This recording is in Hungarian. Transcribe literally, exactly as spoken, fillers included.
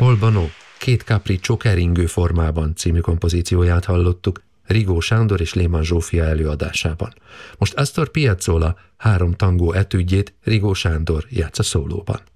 Paul Bano Két capriccio keringő formában című kompozícióját hallottuk Rigó Sándor és Lehmann Zsófia előadásában. Most Astor Piazzolla három tangó etüdjét Rigó Sándor játsza szólóban.